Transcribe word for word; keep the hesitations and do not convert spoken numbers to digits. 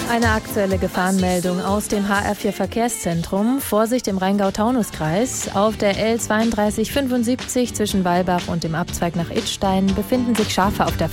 Eine aktuelle Gefahrenmeldung aus dem H R vier Verkehrszentrum. Vorsicht im Rheingau-Taunus-Kreis. Auf der L zwei drei fünf sieben zwischen Walbach und dem Abzweig nach Idstein befinden sich Schafe auf der